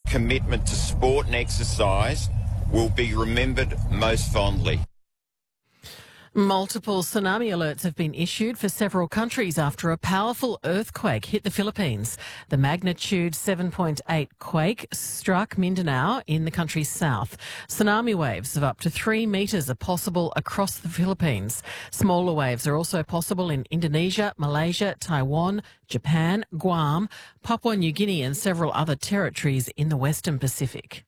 commitment to sport and exercise will be remembered most fondly. Multiple tsunami alerts have been issued for several countries after a powerful earthquake hit the Philippines. The magnitude 7.8 quake struck Mindanao in the country's south. Tsunami waves of up to 3 metres are possible across the Philippines. Smaller waves are also possible in Indonesia, Malaysia, Taiwan, Japan, Guam, Papua New Guinea and several other territories in the Western Pacific.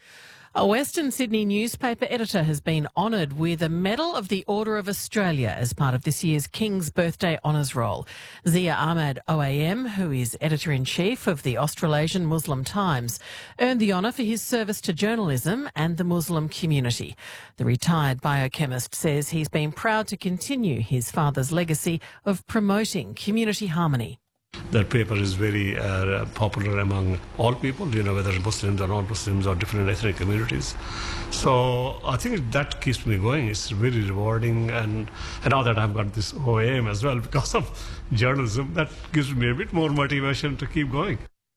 A Western Sydney newspaper editor has been honoured with a Medal of the Order of Australia as part of this year's King's Birthday Honours Roll. Zia Ahmad OAM, who is editor-in-chief of the Australasian Muslim Times, earned the honour for his service to journalism and the Muslim community. The retired biochemist says he's been proud to continue his father's legacy of promoting community harmony. That paper is very popular among all people, whether Muslims or non-Muslims or different ethnic communities. So I think that keeps me going. It's really rewarding. And now that I've got this OAM as well, because of journalism, that gives me a bit more motivation to keep going.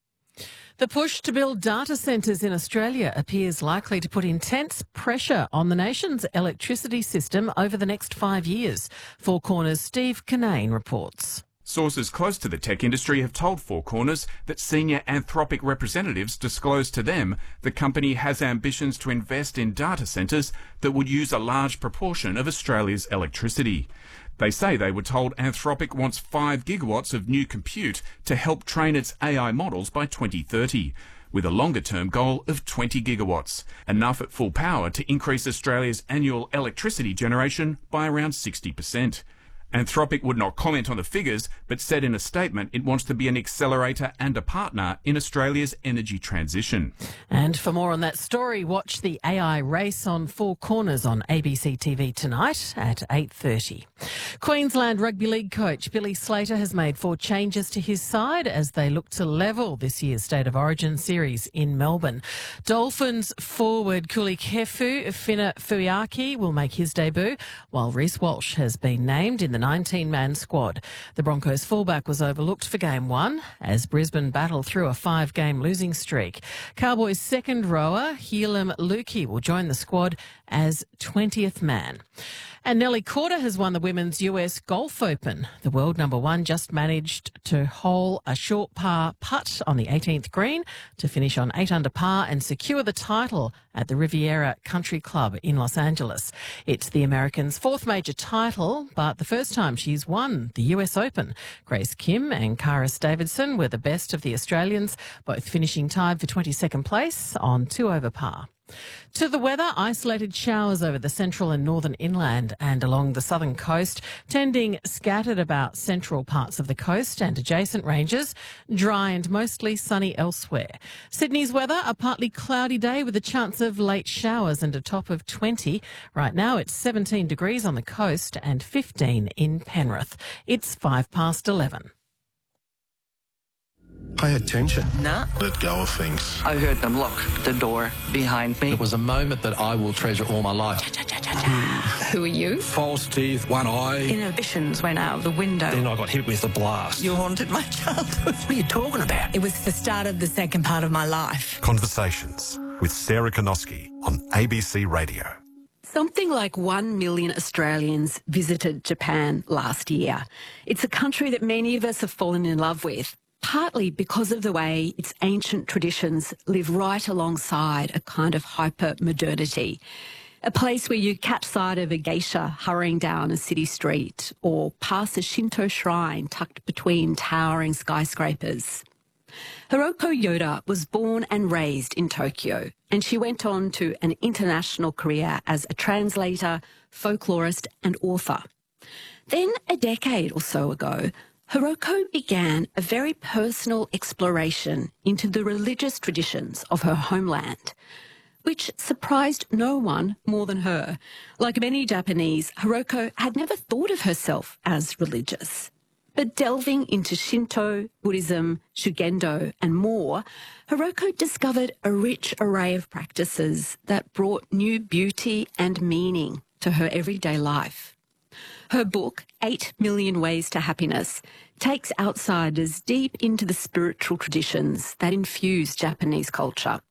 The push to build data centres in Australia appears likely to put intense pressure on the nation's electricity system over the next 5 years. Four Corners' Steve Kinane reports. Sources close to the tech industry have told Four Corners that senior Anthropic representatives disclosed to them the company has ambitions to invest in data centres that would use a large proportion of Australia's electricity. They say they were told Anthropic wants 5 gigawatts of new compute to help train its AI models by 2030, with a longer-term goal of 20 gigawatts, enough at full power to increase Australia's annual electricity generation by around 60%. Anthropic would not comment on the figures, but said in a statement it wants to be an accelerator and a partner in Australia's energy transition. And for more on that story, watch the AI race on Four Corners on ABC TV tonight at 8:30. Queensland Rugby League coach Billy Slater has made 4 changes to his side as they look to level this year's State of Origin series in Melbourne. Dolphins forward Kulikefu Fina Fuiaki will make his debut, while Reece Walsh has been named in the 19-man squad. The Broncos fullback was overlooked for Game 1 as Brisbane battled through a 5-game losing streak. Cowboys' second rower, Helam Lukey, will join the squad as 20th man. And Nelly Korda has won the Women's US Golf Open. The world number 1 just managed to hole a short par putt on the 18th green to finish on 8 under par and secure the title at the Riviera Country Club in Los Angeles. It's the American's 4th major title, but the first time she's won the US Open. Grace Kim and Karis Davidson were the best of the Australians, both finishing tied for 22nd place on 2 over par. To the weather, isolated showers over the central and northern inland and along the southern coast, tending scattered about central parts of the coast and adjacent ranges, dry and mostly sunny elsewhere. Sydney's weather, a partly cloudy day with a chance of late showers and a top of 20. Right now it's 17 degrees on the coast and 15 in Penrith. It's 11:05. Pay attention. Nah. Let go of things. I heard them lock the door behind me. It was a moment that I will treasure all my life. Who are you? False teeth, one eye. Inhibitions went out the window. Then I got hit with a blast. You haunted my childhood. What are you talking about? It was the start of the second part of my life. Conversations with Sarah Konoski on ABC Radio. Something like 1 million Australians visited Japan last year. It's a country that many of us have fallen in love with, partly because of the way its ancient traditions live right alongside a kind of hyper-modernity. A place where you catch sight of a geisha hurrying down a city street or pass a Shinto shrine tucked between towering skyscrapers. Hiroko Yoda was born and raised in Tokyo, and she went on to an international career as a translator, folklorist and author. Then, a decade or so ago, Hiroko began a very personal exploration into the religious traditions of her homeland, which surprised no one more than her. Like many Japanese, Hiroko had never thought of herself as religious. But delving into Shinto, Buddhism, Shugendo and more, Hiroko discovered a rich array of practices that brought new beauty and meaning to her everyday life. Her book, 8 Million Ways to Happiness, takes outsiders deep into the spiritual traditions that infuse Japanese culture.